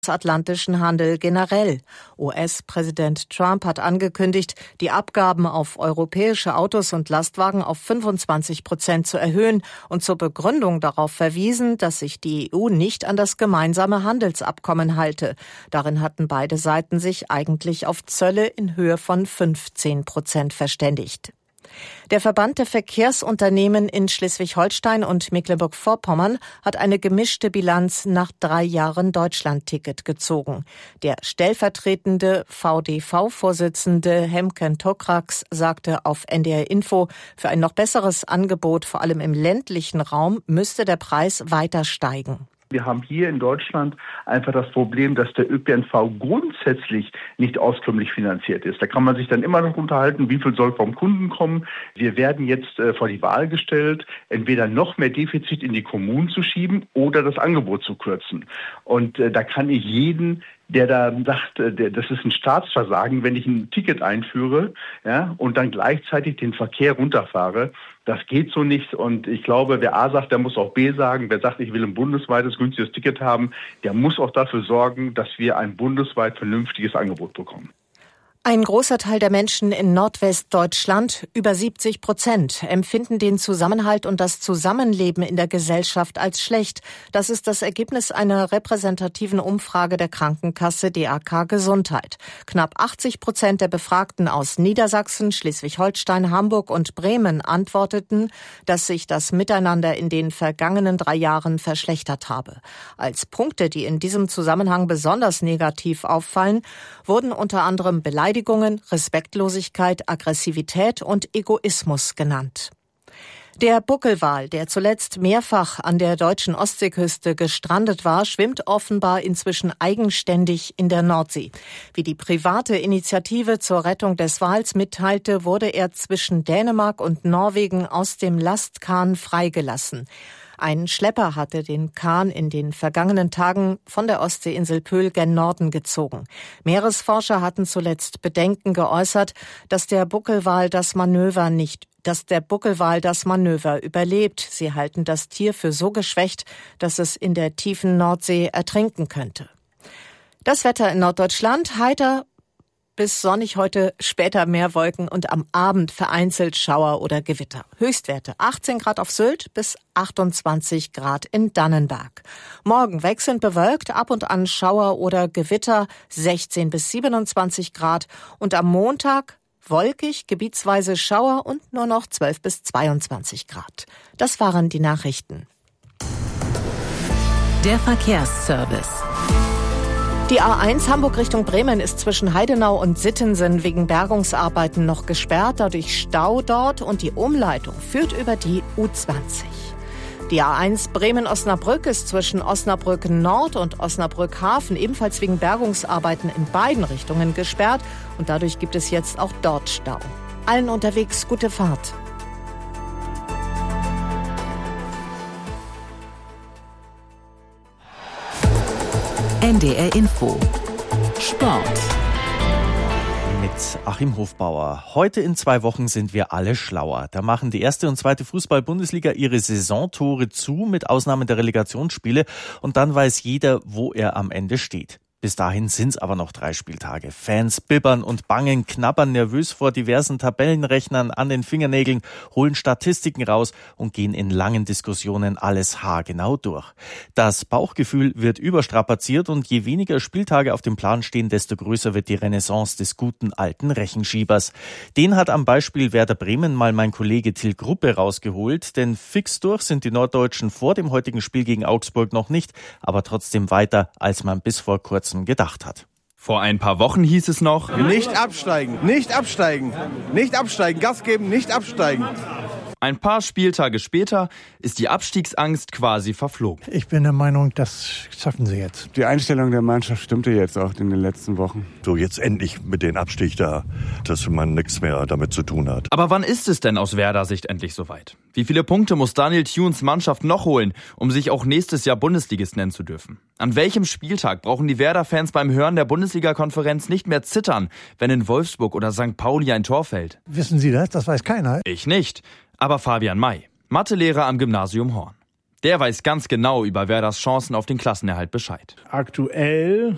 atlantischen Handel generell. US-Präsident Trump hat angekündigt, die Abgaben auf europäische Autos und Lastwagen auf 25% zu erhöhen und zur Begründung darauf verwiesen, dass sich die EU nicht an das gemeinsame Handelsabkommen halte. Darin hatten beide Seiten sich eigentlich auf Zölle in Höhe von 15% verständigt. Der Verband der Verkehrsunternehmen in Schleswig-Holstein und Mecklenburg-Vorpommern hat eine gemischte Bilanz nach 3 Jahren Deutschland-Ticket gezogen. Der stellvertretende VDV-Vorsitzende Hemken Tokrax sagte auf NDR Info, für ein noch besseres Angebot, vor allem im ländlichen Raum, müsste der Preis weiter steigen. Wir haben hier in Deutschland einfach das Problem, dass der ÖPNV grundsätzlich nicht auskömmlich finanziert ist. Da kann man sich dann immer noch unterhalten, wie viel soll vom Kunden kommen. Wir werden jetzt vor die Wahl gestellt, entweder noch mehr Defizit in die Kommunen zu schieben oder das Angebot zu kürzen. Und da kann ich jeden, der da sagt, das ist ein Staatsversagen, wenn ich ein Ticket einführe, ja, und dann gleichzeitig den Verkehr runterfahre. Das geht so nicht. Und ich glaube, wer A sagt, der muss auch B sagen. Wer sagt, ich will ein bundesweites günstiges Ticket haben, der muss auch dafür sorgen, dass wir ein bundesweit vernünftiges Angebot bekommen. Ein großer Teil der Menschen in Nordwestdeutschland, über 70%, empfinden den Zusammenhalt und das Zusammenleben in der Gesellschaft als schlecht. Das ist das Ergebnis einer repräsentativen Umfrage der Krankenkasse DAK Gesundheit. Knapp 80% der Befragten aus Niedersachsen, Schleswig-Holstein, Hamburg und Bremen antworteten, dass sich das Miteinander in den vergangenen 3 Jahren verschlechtert habe. Als Punkte, die in diesem Zusammenhang besonders negativ auffallen, wurden unter anderem Beleidigungen, Respektlosigkeit, Aggressivität und Egoismus genannt. Der Buckelwal, der zuletzt mehrfach an der deutschen Ostseeküste gestrandet war, schwimmt offenbar inzwischen eigenständig in der Nordsee. Wie die private Initiative zur Rettung des Wals mitteilte, wurde er zwischen Dänemark und Norwegen aus dem Lastkahn freigelassen. Ein Schlepper hatte den Kahn in den vergangenen Tagen von der Ostseeinsel Pöhl gen Norden gezogen. Meeresforscher hatten zuletzt Bedenken geäußert, dass der Buckelwal das Manöver überlebt. Sie halten das Tier für so geschwächt, dass es in der tiefen Nordsee ertrinken könnte. Das Wetter in Norddeutschland: heiter bis sonnig heute, später mehr Wolken und am Abend vereinzelt Schauer oder Gewitter. Höchstwerte 18 Grad auf Sylt bis 28 Grad in Dannenberg. Morgen wechselnd bewölkt, ab und an Schauer oder Gewitter, 16 bis 27 Grad. Und am Montag wolkig, gebietsweise Schauer und nur noch 12 bis 22 Grad. Das waren die Nachrichten. Der Verkehrsservice. Die A1 Hamburg Richtung Bremen ist zwischen Heidenau und Sittensen wegen Bergungsarbeiten noch gesperrt, dadurch Stau dort, und die Umleitung führt über die U20. Die A1 Bremen-Osnabrück ist zwischen Osnabrück Nord und Osnabrück Hafen ebenfalls wegen Bergungsarbeiten in beiden Richtungen gesperrt und dadurch gibt es jetzt auch dort Stau. Allen unterwegs gute Fahrt. NDR Info. Sport. Mit Achim Hofbauer. Heute in 2 Wochen sind wir alle schlauer. Da machen die 1. und 2. Fußball-Bundesliga ihre Saisontore zu, mit Ausnahme der Relegationsspiele. Und dann weiß jeder, wo er am Ende steht. Bis dahin sind's aber noch 3 Spieltage. Fans bibbern und bangen, knabbern nervös vor diversen Tabellenrechnern an den Fingernägeln, holen Statistiken raus und gehen in langen Diskussionen alles haargenau durch. Das Bauchgefühl wird überstrapaziert und je weniger Spieltage auf dem Plan stehen, desto größer wird die Renaissance des guten alten Rechenschiebers. Den hat am Beispiel Werder Bremen mal mein Kollege Till Gruppe rausgeholt, denn fix durch sind die Norddeutschen vor dem heutigen Spiel gegen Augsburg noch nicht, aber trotzdem weiter, als man bis vor kurzem gedacht hat. Vor ein paar Wochen hieß es noch: Nicht absteigen, nicht absteigen, nicht absteigen, Gas geben, nicht absteigen. Ein paar Spieltage später ist die Abstiegsangst quasi verflogen. Ich bin der Meinung, das schaffen sie jetzt. Die Einstellung der Mannschaft stimmte jetzt auch in den letzten Wochen. So, jetzt endlich mit dem Abstieg da, dass man nichts mehr damit zu tun hat. Aber wann ist es denn aus Werder Sicht endlich soweit? Wie viele Punkte muss Daniel Thunes Mannschaft noch holen, um sich auch nächstes Jahr Bundesligist nennen zu dürfen? An welchem Spieltag brauchen die Werder-Fans beim Hören der Bundesliga-Konferenz nicht mehr zittern, wenn in Wolfsburg oder St. Pauli ein Tor fällt? Wissen Sie das? Das weiß keiner. Ich nicht. Aber Fabian May, Mathelehrer am Gymnasium Horn. Der weiß ganz genau über Werders Chancen auf den Klassenerhalt Bescheid. Aktuell